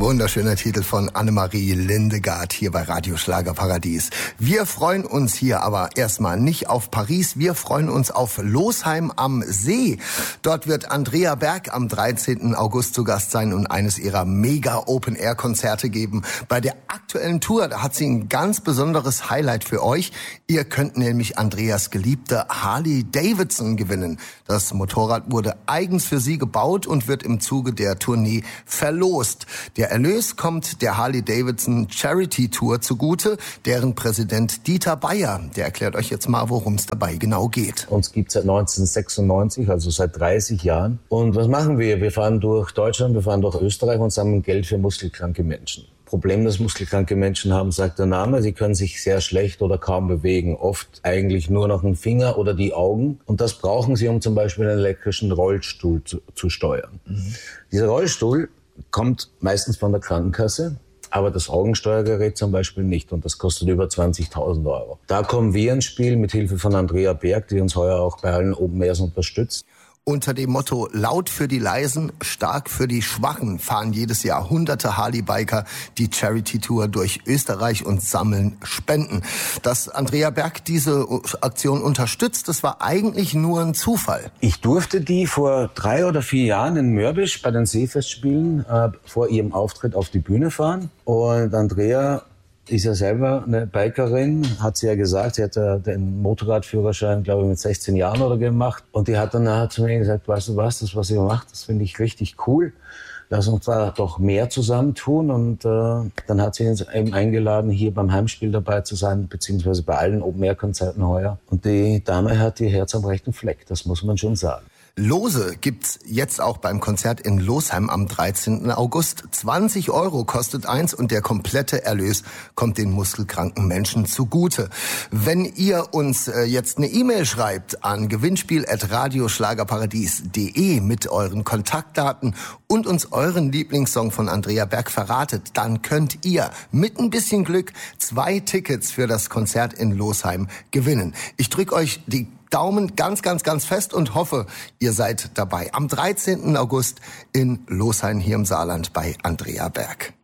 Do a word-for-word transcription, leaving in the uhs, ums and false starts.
Wunderschöner Titel von Annemarie Lindegard hier bei Radio Schlagerparadies. Wir freuen uns hier aber erstmal nicht auf Paris, wir freuen uns auf Losheim am See. Dort wird Andrea Berg am dreizehnten August zu Gast sein und eines ihrer Mega-Open-Air-Konzerte geben. Bei der aktuellen Tour, da hat sie ein ganz besonderes Highlight für euch. Ihr könnt nämlich Andreas geliebte Harley Davidson gewinnen. Das Motorrad wurde eigens für sie gebaut und wird im Zuge der Tournee verlost. Der Erlös kommt der Harley Davidson Charity Tour zugute, deren Präsident Dieter Bayer, der erklärt euch jetzt mal, worum es dabei genau geht. Uns gibt es seit neunzehnhundertsechsundneunzig, also seit dreißig Jahren. Und was machen wir? Wir fahren durch Deutschland, wir fahren durch Österreich und sammeln Geld für muskelkranke Menschen. Problem, das muskelkranke Menschen haben, sagt der Name, sie können sich sehr schlecht oder kaum bewegen. Oft eigentlich nur noch einen Finger oder die Augen. Und das brauchen sie, um zum Beispiel einen elektrischen Rollstuhl zu, zu steuern. Mhm. Dieser Rollstuhl kommt meistens von der Krankenkasse, aber das Augensteuergerät zum Beispiel nicht. Und das kostet über zwanzigtausend Euro. Da kommen wir ins Spiel mit Hilfe von Andrea Berg, die uns heuer auch bei allen Open Airs unterstützt. Unter dem Motto laut für die Leisen, stark für die Schwachen fahren jedes Jahr hunderte Harley-Biker die Charity-Tour durch Österreich und sammeln Spenden. Dass Andrea Berg diese Aktion unterstützt, das war eigentlich nur ein Zufall. Ich durfte die vor drei oder vier Jahren in Mörbisch bei den Seefestspielen äh, vor ihrem Auftritt auf die Bühne fahren. Und Andrea ist ja selber eine Bikerin, hat sie ja gesagt. Sie hat ja den Motorradführerschein, glaube ich, mit sechzehn Jahren oder gemacht. Und die hat dann nachher zu mir gesagt, weißt du was, das, was ihr macht, das finde ich richtig cool. Lass uns da doch mehr zusammentun. Und äh, dann hat sie uns eben eingeladen, hier beim Heimspiel dabei zu sein, beziehungsweise bei allen Open-Air-Konzerten heuer. Und die Dame hat ihr Herz am rechten Fleck, das muss man schon sagen. Lose gibt's jetzt auch beim Konzert in Losheim am dreizehnten August. zwanzig Euro kostet eins und der komplette Erlös kommt den muskelkranken Menschen zugute. Wenn ihr uns jetzt eine E-Mail schreibt an gewinnspiel at radioschlagerparadies punkt de mit euren Kontaktdaten und uns euren Lieblingssong von Andrea Berg verratet, dann könnt ihr mit ein bisschen Glück zwei Tickets für das Konzert in Losheim gewinnen. Ich drücke euch die Daumen ganz, ganz, ganz fest und hoffe, ihr seid dabei. Am dreizehnten August in Losheim hier im Saarland bei Andrea Berg.